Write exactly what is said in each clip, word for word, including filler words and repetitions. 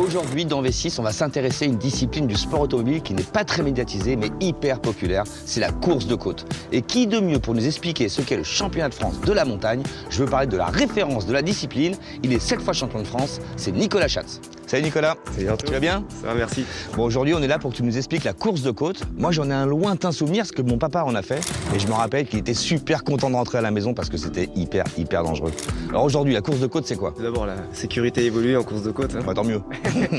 Aujourd'hui, dans V six, on va s'intéresser à une discipline du sport automobile qui n'est pas très médiatisée, mais hyper populaire. C'est la course de côte. Et qui de mieux pour nous expliquer ce qu'est le championnat de France de la montagne? Je veux parler de la référence de la discipline. Il est sept fois champion de France, c'est Nicolas Schatz. Salut Nicolas. Salut Antoine. Tu vas bien? Ça va, merci. Bon, aujourd'hui, on est là pour que tu nous expliques la course de côte. Moi, j'en ai un lointain souvenir, parce que mon papa en a fait. Et je me rappelle qu'il était super content de rentrer à la maison parce que c'était hyper, hyper dangereux. Alors aujourd'hui, la course de côte, c'est quoi? Tout d'abord, la sécurité évolue en course de côte. Hein. Bah, tant mieux.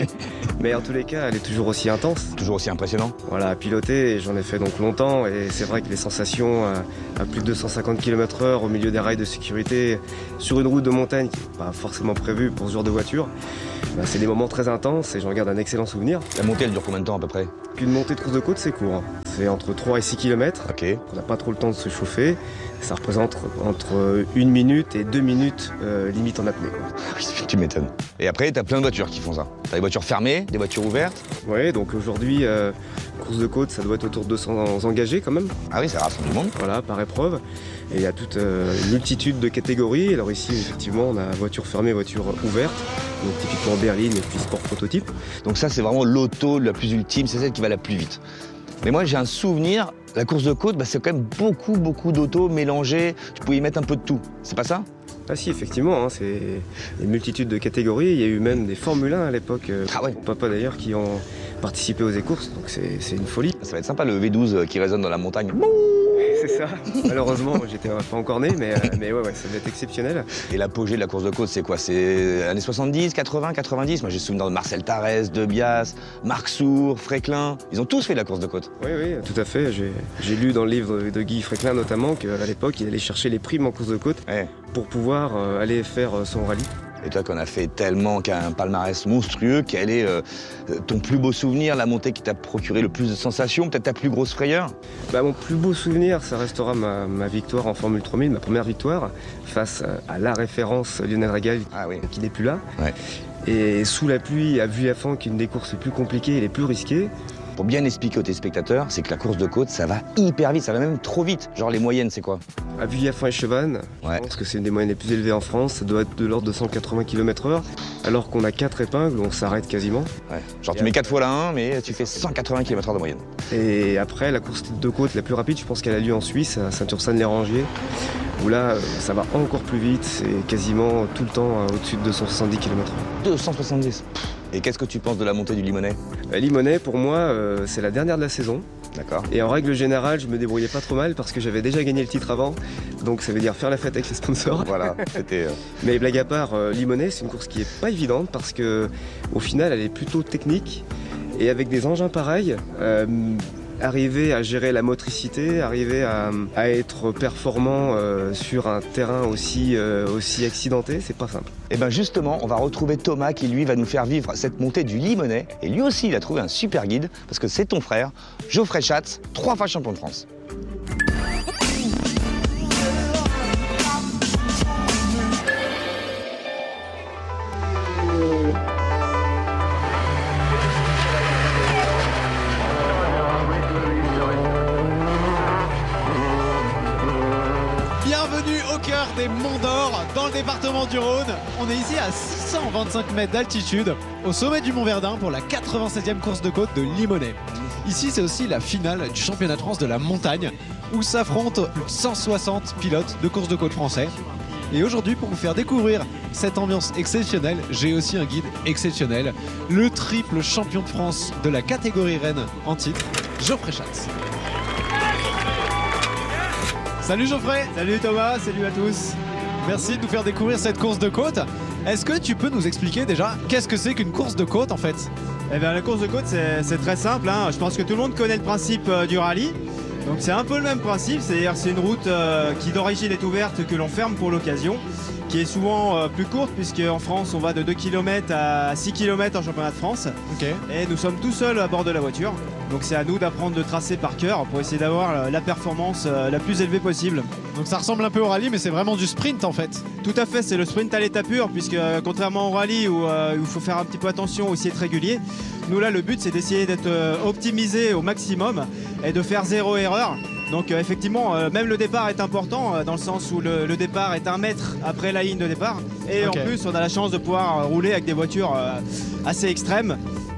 Mais en tous les cas, elle est toujours aussi intense. Toujours aussi impressionnant. Voilà, à piloter, et j'en ai fait donc longtemps. Et c'est vrai que les sensations à, à plus de deux cent cinquante kilomètres heure au milieu des rails de sécurité, sur une route de montagne qui n'est pas forcément prévue pour ce genre de voiture, bah, c'est des moments très intenses et j'en garde un excellent souvenir. La montée, elle dure combien de temps à peu près? Une montée de course de côte, c'est court. Hein. C'est entre trois et six kilomètres. Ok. On n'a pas trop le temps de se chauffer. Ça représente entre une minute et deux minutes euh, limite en apnée. Oui, tu m'étonnes. Et après, t'as plein de voitures qui font ça. T'as des voitures fermées, des voitures ouvertes. Oui, donc aujourd'hui, euh, course de côte, ça doit être autour de deux cents engagés quand même. Ah oui, ça rassemble du monde. Voilà, par épreuve. Et il y a toute euh, une multitude de catégories. Alors ici, effectivement, on a voiture fermée, voiture ouverte. Donc typiquement berline et puis sport prototype. Donc ça, c'est vraiment l'auto la plus ultime, c'est celle qui va la plus vite. Mais moi, j'ai un souvenir, la course de côte, bah, c'est quand même beaucoup, beaucoup d'autos mélangées. Tu pouvais y mettre un peu de tout. C'est pas ça? Ah si, effectivement, hein, c'est une multitude de catégories. Il y a eu même des Formule un à l'époque, euh, ah ouais. mon papa d'ailleurs, qui ont participé aux courses. Donc c'est une folie. Ça va être sympa, le V douze qui résonne dans la montagne. C'est ça. Malheureusement, j'étais pas encore né, mais, mais ouais, ouais, ça va être exceptionnel. Et l'apogée de la course de côte, c'est quoi? C'est années soixante-dix, quatre-vingts, quatre-vingt-dix? Moi, j'ai souvenir de Marcel Tarès, De Bias, Marc Sour, Fréclin. Ils ont tous fait de la course de côte. Oui, oui, tout à fait. J'ai lu dans le livre de Guy Fréclin notamment qu'à l'époque, il allait chercher les primes en course de côte ouais. pour pouvoir euh, aller faire son rallye. Et toi, qu'on a fait tellement, qu'un un palmarès monstrueux, quel est euh, ton plus beau souvenir, la montée qui t'a procuré le plus de sensations, peut-être ta plus grosse frayeur? Bah, mon plus beau souvenir, ça restera ma, ma victoire en Formule trois mille, ma première victoire, face à la référence Lionel Régal, ah, oui. qui n'est plus là. Ouais. Et sous la pluie, à Vuillafan, qui est une des courses les plus compliquées et les plus risquées. Pour bien expliquer aux téléspectateurs, c'est que la course de côte, ça va hyper vite, ça va même trop vite. Genre les moyennes, c'est quoi? À Vuillafan et Chevannes, ouais. je pense que c'est une des moyennes les plus élevées en France, ça doit être de l'ordre de cent quatre-vingts kilomètres heure, alors qu'on a quatre épingles, on s'arrête quasiment. Ouais. Genre et tu mets quatre fois la un, mais tu fais cent quatre-vingts kilomètres heure de moyenne. Et après, la course de côte la plus rapide, je pense qu'elle a lieu en Suisse, à Saint-Ursanne-les-Rangiers, où là, ça va encore plus vite, c'est quasiment tout le temps au-dessus de deux cent soixante-dix kilomètres heure. deux cent soixante-dix. Et qu'est-ce que tu penses de la montée du Limonest? La Limonest, pour moi, euh, c'est la dernière de la saison. D'accord. Et en règle générale, je me débrouillais pas trop mal parce que j'avais déjà gagné le titre avant. Donc ça veut dire faire la fête avec les sponsors. Voilà, c'était... Euh... Mais blague à part, euh, Limonest, c'est une course qui est pas évidente parce que au final, elle est plutôt technique. Et avec des engins pareils, euh, arriver à gérer la motricité, arriver à, à être performant euh, sur un terrain aussi, euh, aussi accidenté, c'est pas simple. Et bien justement, on va retrouver Thomas qui lui va nous faire vivre cette montée du Limonest. Et lui aussi, il a trouvé un super guide parce que c'est ton frère, Geoffrey Schatz, trois fois champion de France. Bienvenue au cœur des Monts d'Or, dans le département du Rhône. On est ici à six cent vingt-cinq mètres d'altitude, au sommet du Mont Verdun pour la quatre-vingt-septième course de côte de Limonest. Ici, c'est aussi la finale du championnat de France de la montagne, où s'affrontent plus de cent soixante pilotes de course de côte français. Et aujourd'hui, pour vous faire découvrir cette ambiance exceptionnelle, j'ai aussi un guide exceptionnel, le triple champion de France de la catégorie Rennes en titre, Geoffrey Schatz. Salut Geoffrey. Salut Thomas, salut à tous. Merci de nous faire découvrir cette course de côte. Est-ce que tu peux nous expliquer déjà qu'est-ce que c'est qu'une course de côte en fait? Eh bien la course de côte c'est très simple, hein. Je pense que tout le monde connaît le principe euh, du rallye. Donc c'est un peu le même principe, c'est-à-dire c'est une route euh, qui d'origine est ouverte que l'on ferme pour l'occasion, qui est souvent euh, plus courte puisque en France on va de deux kilomètres à six kilomètres en championnat de France. Okay. Et nous sommes tout seuls à bord de la voiture. Donc c'est à nous d'apprendre le tracé par cœur pour essayer d'avoir la performance euh, la plus élevée possible. Donc ça ressemble un peu au rallye mais c'est vraiment du sprint en fait. Tout à fait, c'est le sprint à l'état pur puisque euh, contrairement au rallye où euh, il faut faire un petit peu attention aussi être régulier, nous là le but c'est d'essayer d'être euh, optimisé au maximum et de faire zéro erreur. Donc euh, effectivement, euh, même le départ est important euh, dans le sens où le, le départ est un mètre après la ligne de départ. Et Okay. en plus, on a la chance de pouvoir euh, rouler avec des voitures euh, assez extrêmes.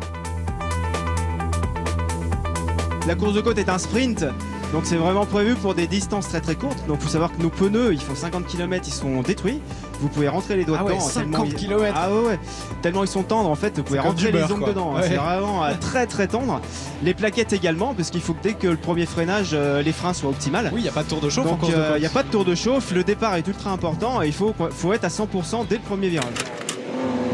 La course de côte est un sprint. Donc c'est vraiment prévu pour des distances très très courtes. Donc il faut savoir que nos pneus, ils font cinquante kilomètres, ils sont détruits. Vous pouvez rentrer les doigts Ah ouais, dedans. cinquante kilomètres. Ah ouais, ouais. Tellement ils sont tendres en fait, vous pouvez comme rentrer du les beurre, ongles quoi. dedans. Ouais. C'est vraiment euh, très très tendre. Les plaquettes également, parce qu'il faut que dès que le premier freinage, euh, les freins soient optimales. Oui, il n'y a pas de tour de chauffe en Donc course il de n'y côte. a pas de tour de chauffe, le départ est ultra important et il faut, faut être à cent pour cent dès le premier virage.